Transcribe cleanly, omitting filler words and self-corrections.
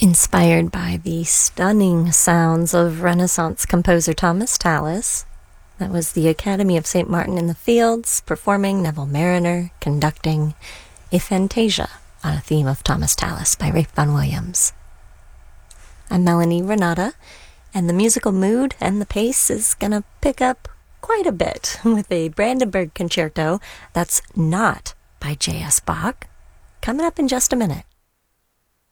Inspired by the stunning sounds of Renaissance composer Thomas Tallis, that was the Academy of St. Martin in the Fields performing Neville Marriner conducting a fantasia on a theme of Thomas Tallis by Ralph Vaughan Williams. I'm Melanie Renata, and the musical mood and the pace is gonna pick up quite a bit with a Brandenburg concerto that's not by J.S. Bach, coming up in just a minute.